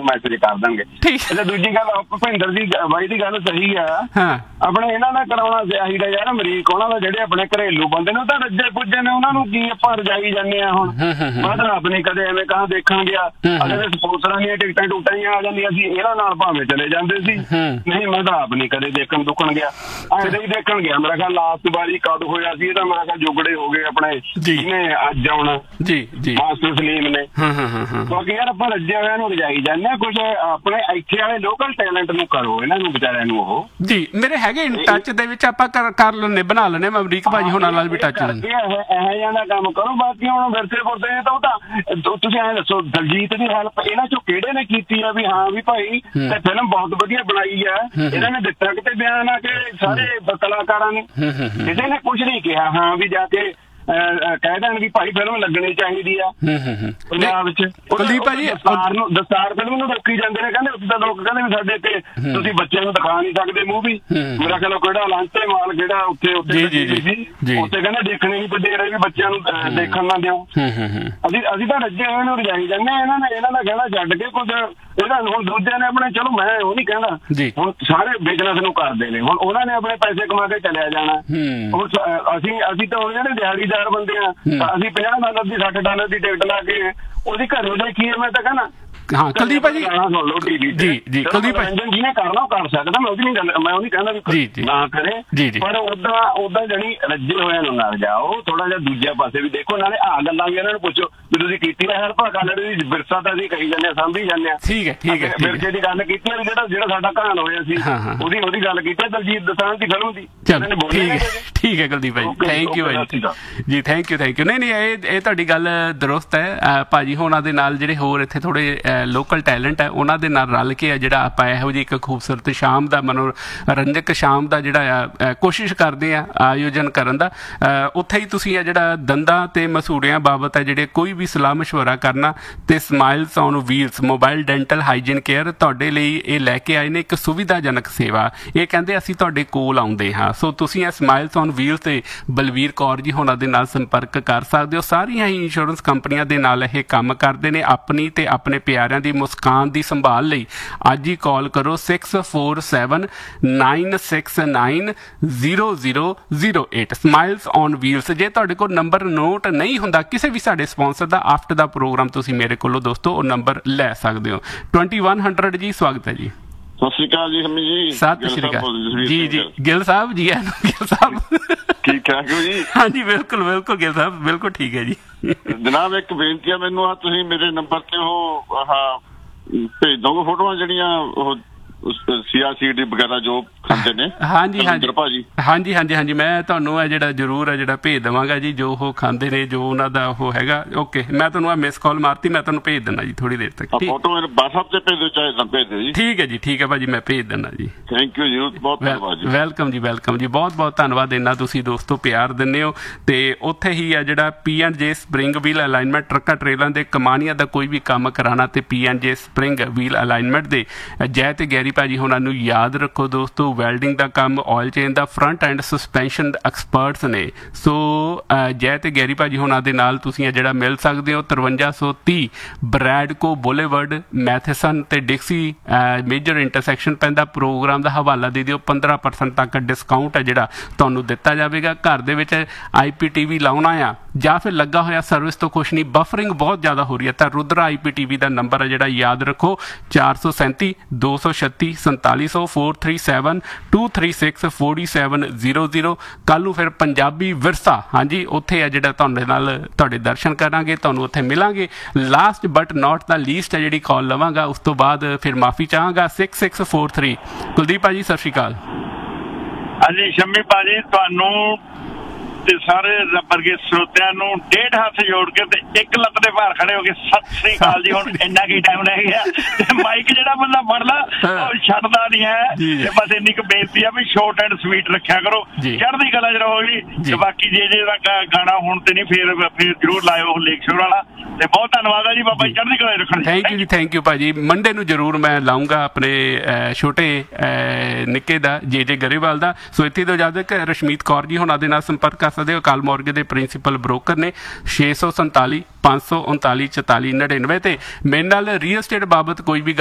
ਮੈਨੂੰ ਮੈਸੇਜ ਕਰ ਦੇਣਗੇ। ਤੇ ਦੂਜੀ ਗੱਲ ਭੁਪਿੰਦਰ ਦੀ ਬਾਈ ਦੀ ਗੱਲ ਸਹੀ ਆ, ਆਪਣੇ ਇਹਨਾਂ ਦਾ ਕਰਾਉਣਾ ਚਾਹੀਦਾ ਯਾਰ ਅਮਰੀਕ ਉਹਨਾਂ ਦਾ, ਜਿਹੜੇ ਆਪਣੇ ਘਰੇਲੂ ਬੰਦੇ ਨੇ ਉਹ ਤਾਂ ਰੱਜੇ ਪੁੱਜੇ ਨੇ, ਉਹਨਾਂ ਨੂੰ ਕੀ ਆਪਾਂ ਰਜਾਈ ਜਾਂਦੇ ਆ। ਹੁਣ ਮੈਂ ਤਾਂ ਆਪਣੀ ਕਦੇ ਐਵੇਂ ਕਹਾਂ ਦੇਖਣ ਗਿਆ, ਅਗਰ ਸਪੋਂਸਰਾਂ ਦੀਆਂ ਟਿਕਟਾਂ ਟੁਕਟਾਂ ਹੀ ਆ ਜਾਂਦੀਆਂ ਸੀ, ਇਹਨਾਂ ਨਾਲ ਭਾਵੇਂ ਚਲੇ ਜਾਂਦੇ ਸੀ। ਨਹੀਂ ਮੈਂ ਤਾਂ ਆਪ ਨਹੀਂ ਕਦੇ ਦੇਖਣ ਦੁੱਖਣ ਗਿਆ, ਐਵੇਂ ਹੀ ਦੇਖਣ ਗਿਆ। ਮੇਰਾ ਖਿਆਲ ਲਾਸਟ ਵਾਰੀ ਕਦ ਹੋਇਆ ਸੀ, ਇਹ ਤਾਂ ਮੇਰਾ ਖਿਆਲ ਜੁਗੜੇ ਹੋ ਗਏ ਆਪਣੇ ਜਿਹਨੇ ਅੱਜ ਆਉਣਾ ਮਾਸਟਰ ਸਲੀਮ ਨੇ। ਕਿਉਂਕਿ ਯਾਰ ਆਪਾਂ ਰੱਜੇ ਹੋਇਆਂ ਨੂੰ ਰਜਾਈ ਜਾਂਦੇ ਆ, ਕੁਝ ਆਪਣੇ ਇੱਥੇ ਵਾਲੇ ਲੋਕਲ ਟੈਲੈਂਟ ਨੂੰ ਕਰੋ, ਇਹਨਾਂ ਨੂੰ ਵਿਚਾਰਿਆਂ ਨੂੰ। ਉਹ ਜੀ ਮੇਰੇ ਹੈਗੇ ਟੱਚ ਦੇ ਵਿੱਚ, ਆਪਾਂ ਕਰ ਲੈਣੇ ਬਣਾ ਲੈਣੇ ਅਮਰੀਕ ਭਾਜੀ ਹੋਣਾ ਨਾਲ ਵੀ ਟੱਚ ਇਹੋ ਜਿਹਾ ਦਾ ਕੰਮ ਕਰੋ। ਬਾਕੀ ਹੁਣ ਵਿਰਸੇ ਪੁਰਸੇ ਤਾਂ ਉਹ ਤਾਂ ਤੁਸੀਂ ਐਂ ਦੱਸੋ ਦਲਜੀਤ ਦੀ ਹੈਲਪ ਇਹਨਾਂ ਚੋਂ ਕਿਹੜੇ ਨੇ ਕੀਤੀ ਆ ਵੀ ਹਾਂ ਵੀ ਭਾਈ ਤੇ ਫਿਲਮ ਬਹੁਤ ਵਧੀਆ ਬਣਾਈ ਆ, ਇਹਨਾਂ ਨੇ ਦਿੱਤਾ ਕਿਤੇ ਬਿਆਨ ਆ ਕਿ ਸਾਰੇ ਕਲਾਕਾਰਾਂ ਨੇ, ਕਿਸੇ ਨੇ ਕੁਝ ਨਹੀਂ ਕਿਹਾ ਹਾਂ ਵੀ ਜਾ ਕੇ ਕਹਿ ਦੇਣ ਵੀ ਭਾਈ ਫਿਲਮ ਲੱਗਣੀ ਚਾਹੀਦੀ ਆ ਪੰਜਾਬ ਵਿੱਚ। ਕੁਲਦੀਪ ਭਾਜੀ ਦਸਤਾਰ ਫਿਲਮ ਨੂੰ ਰੋਕੀ ਜਾਂਦੇ ਨੇ, ਕਹਿੰਦੇ ਉੱਥੇ ਤਾਂ ਲੋਕ ਕਹਿੰਦੇ ਵੀ ਸਾਡੇ ਤੇ ਤੁਸੀਂ ਬੱਚਿਆਂ ਨੂੰ ਦਿਖਾ ਨਹੀਂ ਸਕਦੇ ਮੂਵੀ। ਮੇਰਾ ਖਿਆਲ ਕਿਹੜਾ ਲਾਂਟੇ ਮਾਲ ਕਿਹੜਾ ਉੱਥੇ ਉੱਥੇ ਕਹਿੰਦੇ ਦੇਖਣੇ ਨਹੀਂ ਪਏ ਵੀ ਬੱਚਿਆਂ ਨੂੰ ਦੇਖਣ ਨਾ ਦਿਓ। ਅਸੀਂ ਤਾਂ ਰੱਜੇ ਹੋਏ ਨੂੰ ਰਜਾਈ ਜਾਂਦੇ, ਇਹਨਾਂ ਦਾ ਕਹਿਣਾ ਛੱਡ ਕੇ ਕੁਝ ਇਹਦਾ ਹੁਣ ਦੂਜਿਆਂ ਨੇ ਆਪਣੇ, ਚਲੋ ਮੈਂ ਉਹ ਨਹੀਂ ਕਹਿੰਦਾ, ਹੁਣ ਸਾਰੇ ਬਿਜ਼ਨਸ ਨੂੰ ਕਰਦੇ ਨੇ, ਹੁਣ ਉਹਨਾਂ ਨੇ ਆਪਣੇ ਪੈਸੇ ਕਮਾ ਕੇ ਚਲਿਆ ਜਾਣਾ। ਹੁਣ ਅਸੀਂ ਤਾਂ ਹੁਣ ਜਿਹੜੇ ਦਿਹਾੜੀਦਾਰ ਬੰਦੇ ਆ, ਅਸੀਂ $50 ਦੀ $60 ਦੀ ਟਿਕਟ ਲਾ ਕੇ ਉਹਦੀ ਘਰੋਂ ਦੇਖੀਏ। ਮੈਂ ਤਾਂ ਕਹਿੰਦਾ ਕੁਲਦੀਪ ਭਾਜੀ ਕੁਲਦੀਪ ਜਿਹਨੇ ਕਰਨਾ ਉਹ ਕਰ ਸਕਦਾ, ਮੈਂ ਉਹਦੀ ਨਹੀਂ ਕਹਿੰਦਾ ਵੀ ਨਾ ਕਰੇ, ਪਰ ਓਦਾਂ ਜਾਣੀ ਰੱਜੇ ਹੋਇਆ ਨੂੰ ਨਾ ਜਾਓ, ਥੋੜਾ ਜਿਹਾ ਦੂਜੇ ਪਾਸੇ ਵੀ ਦੇਖੋ। ਨਾਲੇ ਆ ਗੱਲਾਂ ਵੀ ਇਹਨਾਂ ਨੂੰ ਪੁੱਛੋ ਵੀ ਤੁਸੀਂ ਕੀਤੀ ਨਾ ਹੈਲਪ, ਗੱਲ ਵਿਰਸਾ ਤਾਂ ਅਸੀਂ ਕਹੀ ਜਾਂਦੇ ਸਾਂਭੀ ਜਾਂਦੇ ਆ। ਠੀਕ ਹੈ ਵਿਰਸੇ ਦੀ ਗੱਲ ਕੀਤੀ, ਜਿਹੜਾ ਸਾਡਾ ਘਾਣ ਹੋਇਆ ਸੀ ਉਹਦੀ ਗੱਲ ਕੀਤੀ ਦਲਜੀਤ ਦੋਸਾਂਝ ਦੀ ਫਿਲਮ ਦੀ। ਠੀਕ ਹੈ ਕੁਲਦੀਪ ਭਾਜੀ, ਥੈਂਕ ਯੂ ਜੀ, ਥੈਂਕ ਯੂ। ਨਹੀਂ ਇਹ ਤੁਹਾਡੀ ਗੱਲ ਦਰੁਸਤ ਹੈ। ਭਾਜੀ ਹੋਣਾ ਦੇ ਨਾਲ ਜਿਹੜੇ ਹੋਰ ਇੱਥੇ ਥੋੜੇ ਲੋਕਲ ਟੈਲੈਂਟ ਹੈ ਉਹਨਾਂ ਦੇ ਨਾਲ ਰਲ ਕੇ ਆ ਜਿਹੜਾ ਆਪਾਂ ਇਹੋ ਜਿਹੀ ਇੱਕ ਖੂਬਸੂਰਤ ਸ਼ਾਮ ਦਾ ਮਨੋਰੰਜਕ ਸ਼ਾਮ ਦਾ ਜਿਹੜਾ ਆ ਕੋਸ਼ਿਸ਼ ਕਰਦੇ ਆ ਆਯੋਜਨ ਕਰਨ ਦਾ। ਉੱਥੇ ਹੀ ਤੁਸੀਂ ਆ ਜਿਹੜਾ ਦੰਦਾਂ ਤੇ ਮਸੂੜਿਆਂ ਬਾਬਤ ਹੈ ਜਿਹੜੇ ਕੋਈ ਵੀ ਸਲਾਹ ਮਸ਼ਵਰਾ ਕਰਨਾ ਤੇ smiles on wheels mobile dental hygiene care ਤੁਹਾਡੇ ਲਈ ਇਹ ਲੈ ਕੇ ਆਏ ਨੇ ਇੱਕ ਸੁਵਿਧਾਜਨਕ ਸੇਵਾ। ਇਹ ਕਹਿੰਦੇ ਅਸੀਂ ਤੁਹਾਡੇ ਕੋਲ ਆਉਂਦੇ ਹਾਂ, ਸੋ ਤੁਸੀਂ ਇਹ ਸਮਾਈਲਸ ਔਨ ਵੀਲਸ ਤੇ ਬਲਵੀਰ ਕੌਰ ਜੀ ਹੋਣਾ ਦੇ ਨਾਲ ਸੰਪਰਕ ਕਰ ਸਕਦੇ ਹੋ। ਸਾਰੀਆਂ ਹੀ ਇੰਸ਼ੋਰੈਂਸ ਕੰਪਨੀਆਂ ਦੇ ਨਾਲ ਇਹ ਕੰਮ ਕਰਦੇ ਨੇ। ਆਪਣੀ ਤੇ ਆਪਣੇ ਪਿਆਰਿਆਂ ਦੀ ਮੁਸਕਾਨ ਦੀ ਸੰਭਾਲ ਲਈ ਅੱਜ ਹੀ ਕਾਲ ਕਰੋ 6479690008 ਸਮਾਈਲਸ ਔਨ ਵੀਲਸ। ਜੇ ਤੁਹਾਡੇ ਕੋਲ ਨੰਬਰ ਨੋਟ ਨਹੀਂ ਹੁੰਦਾ ਕਿਸੇ ਵੀ ਸਾਡੇ ਸਪਾਂਸਰ ਦਾ, ਆਫਟਰ ਦਾ ਪ੍ਰੋਗਰਾਮ ਤੁਸੀਂ ਮੇਰੇ ਕੋਲੋਂ ਦੋਸਤੋ ਉਹ ਨੰਬਰ ਲੈ ਸਕਦੇ ਹੋ। 2100 ਜੀ, ਸਵਾਗਤ ਹੈ ਜੀ। ਸਤਿ ਸ਼੍ਰੀ ਅਕਾਲ ਜੀ ਸ਼ਮੀ ਜੀ। ਸਤਿ ਸ਼੍ਰੀ ਅਕਾਲ ਜੀ ਗਿੱਲ ਸਾਹਿਬ ਜੀ। ਗਿੱਲ ਸਾਹਿਬ ਠੀਕ ਠਾਕ ਹੋ ਜੀ? ਹਾਂਜੀ ਬਿਲਕੁਲ ਗਿੱਲ ਸਾਹਿਬ ਬਿਲਕੁਲ ਠੀਕ ਹੈ ਜੀ। ਜਨਾਬ ਇੱਕ ਬੇਨਤੀ ਆ ਮੈਨੂੰ, ਆ ਤੁਸੀਂ ਮੇਰੇ ਨੰਬਰ ਤੇ ਉਹ ਆਹ ਭੇਜ ਦੋਗੇ ਫੋਟੋਆਂ ਜਿਹੜੀਆਂ ਉਹ CRCD ਵਗੈਰਾ ਜੋ ਖਾਂਦੇ ਨੇ? ਹਾਂਜੀ ਮੈਂ ਤੁਹਾਨੂੰ ਇਹ ਜਿਹੜਾ ਜ਼ਰੂਰ ਹੈ ਜਿਹੜਾ ਭੇਜ ਦੇਵਾਂਗਾ ਜੀ, ਜੋ ਉਹ ਖਾਂਦੇ ਨੇ, ਜੋ ਉਹਨਾਂ ਦਾ ਉਹ ਹੈਗਾ। ਓਕੇ ਮੈਂ ਤੁਹਾਨੂੰ ਆ ਮਿਸ ਕਾਲ ਮਾਰਤੀ, ਮੈਂ ਤੁਹਾਨੂੰ ਭੇਜ ਦਿੰਦਾ ਜੀ ਥੋੜੀ ਦੇਰ ਤੱਕ। ਫੋਟੋ ਮੇਰੇ WhatsApp ਤੇ ਭੇਜ ਦਿਓ, ਚਾਹੇ ਤਾਂ ਭੇਜ ਦਿਓ ਜੀ। ਠੀਕ ਹੈ ਜੀ, ਠੀਕ ਹੈ ਭਾਜੀ, ਮੈਂ ਭੇਜ ਦਿੰਦਾ ਜੀ। ਥੈਂਕ ਯੂ ਜੀ, ਬਹੁਤ ਧੰਨਵਾਦ ਜੀ। ਵੈਲਕਮ ਜੀ, ਵੈਲਕਮ ਜੀ, ਬਹੁਤ ਧੰਨਵਾਦ। ਇੰਨਾ ਤੁਸੀਂ ਦੋਸਤੋ ਪਿਆਰ ਦਿੰਦੇ ਹੋ। ਤੇ ਉੱਥੇ ਹੀ ਆ ਜਿਹੜਾ P&J ਸਪਰਿੰਗ ਵੀਲ ਅਲਾਈਨਮੈਂਟ ਟਰੱਕਾਂ ਟਰੇਲਾਂ ਦੇ ਕਮਾਨੀਆਂ ਦਾ ਕੋਈ ਵੀ ਕੰਮ ਕਰਾਉਣਾ ਤੇ P&J ਸਪਰਿੰਗ ਵੀਲ ਅਲਾਈਨਮੈਂਟ ਦੇ ਜੈ ਤੇ ਗੈਰੀ ਭਾਜੀ ਉਹਨਾਂ ਨੂੰ ਯਾਦ ਰੱਖੋ ਦੋਸਤੋ। ਵੈਲਡਿੰਗ ਦਾ ਕੰਮ, ਆਇਲ ਚੇਂਜ ਦਾ, ਫਰੰਟ ਐਂਡ ਸਸਪੈਂਸ਼ਨ ਐਕਸਪਰਟਸ ਨੇ। ਸੋ ਜੈ ਤੇ ਗੈਰੀ ਭਾਜੀ ਹੋਣਾ ਦੇ ਨਾਲ ਤੁਸੀਂ ਜਿਹੜਾ ਮਿਲ ਸਕਦੇ ਹੋ। 5330 ਬਰੈਡਕੋ ਬੁਲੇਵਰਡ ਮੈਥੇਸਨ ਤੇ ਡਿਕਸੀ ਮੇਜਰ ਇੰਟਰਸੈਕਸ਼ਨ ਪੈਂਦਾ। ਪ੍ਰੋਗਰਾਮ ਦਾ ਹਵਾਲਾ ਦੇ ਦਿਓ, 15% ਤੱਕ ਡਿਸਕਾਊਂਟ ਹੈ ਜਿਹੜਾ ਤੁਹਾਨੂੰ ਦਿੱਤਾ ਜਾਵੇਗਾ। ਘਰ ਦੇ ਵਿੱਚ IPTV ਲਾਉਣਾ ਆ ਜਾਂ ਫਿਰ ਲੱਗਾ ਹੋਇਆ ਸਰਵਿਸ ਤੋਂ ਕੁਛ ਨਹੀਂ, ਬਫਰਿੰਗ ਬਹੁਤ ਜ਼ਿਆਦਾ ਹੋ ਰਹੀ ਹੈ, ਤਾਂ ਰੁਦਰਾ IPTV ਦਾ ਨੰਬਰ ਹੈ ਜਿਹੜਾ ਯਾਦ ਰੱਖੋ 437 236 4700 437 236 4700। ਕੱਲ ਨੂੰ ਫਿਰ ਪੰਜਾਬੀ ਵਿਰਸਾ, ਹਾਂਜੀ ਉੱਥੇ ਆ ਜਿਹੜਾ ਤੁਹਾਡੇ ਨਾਲ ਤੁਹਾਡੇ ਦਰਸ਼ਨ ਕਰਾਂਗੇ, ਤੁਹਾਨੂੰ ਉੱਥੇ ਮਿਲਾਂਗੇ। Last but not the least ਹੈ ਜਿਹੜੀ ਕਾਲ ਲਵਾਂਗਾ, ਉਸ ਤੋਂ ਬਾਅਦ ਫਿਰ ਮਾਫੀ ਚਾਹਾਂਗਾ। 6643 ਕੁਲਦੀਪ ਭਾਜੀ ਸਤਿ ਸ਼੍ਰੀ ਅਕਾਲ। ਹਾਂਜੀ ਸ਼ੰਮੀ ਭਾਜੀ, ਤੁਹਾਨੂੰ ਤੇ ਸਾਰੇ ਵਰਗੇ ਸਰੋਤਿਆਂ ਨੂੰ ਡੇਢ ਹੱਥ ਜੋੜ ਕੇ ਤੇ ਇੱਕ ਲੱਤ ਦੇ ਭਾਰ ਖੜੇ ਹੋ ਕੇ ਸਤਿ ਸ੍ਰੀ ਅਕਾਲ ਜੀ। ਹੁਣ ਇੰਨਾ ਕੀ ਟਾਈਮ ਰਹਿ ਗਿਆ ਤੇ ਮਾਈਕ ਜਿਹੜਾ ਬੰਦਾ ਫੜਦਾ ਉਹ ਛੱਡਦਾ ਨਹੀਂ ਹੈ। ਤੇ ਬਸ ਇੰਨੀ ਕੁ ਬੇਨਤੀ ਆ ਵੀ ਸ਼ੋਰਟ ਐਂਡ ਸਵੀਟ ਰੱਖਿਆ ਕਰੋ, ਚੜ੍ਹਦੀ ਕਲਾ ਚ ਰਹੋਗੀ। ਤੇ ਬਾਕੀ ਜੇ ਗਾਣਾ ਹੁਣ ਤੇ ਨਹੀਂ ਫਿਰ ਜ਼ਰੂਰ ਲਾਇਓ ਲੇਕ ਸ਼ੋਰ ਵਾਲਾ। ਤੇ ਬਹੁਤ ਧੰਨਵਾਦ ਆ ਜੀ, ਬਾਬਾ ਜੀ ਚੜ੍ਹਦੀ ਕਲਾ ਰੱਖਣ। ਥੈਂਕ ਯੂ ਜੀ, ਥੈਂਕ ਯੂ ਭਾਜੀ। ਮੰਡੇ ਨੂੰ ਜ਼ਰੂਰ ਮੈਂ ਲਾਊਂਗਾ ਆਪਣੇ ਛੋਟੇ ਨਿੱਕੇ ਦਾ ਜੇ ਗਰੇਵਾਲ ਦਾ। ਸੋ ਇੱਥੇ ਤੋਂ ਇਜਾਜ਼ਤ। ਰਸ਼ਮੀਤ ਕੌਰ ਜੀ ਹੋਣਾ ਦੇ ਨਾਲ ਸੰਪਰਕ ਕਰ ਸਕਦੇ ਹੋ। ਕਾਲ ਮੋਰਗੇ ਦੇ ਪ੍ਰਿੰਸੀਪਲ ਬ੍ਰੋਕਰ ਨੇ। 647 539 44 99 ਤੇ ਮੇਰੇ ਨਾਲ ਰੀਅਲ ਸਟੇਟ ਬਾਬਤ ਕੋਈ ਵੀ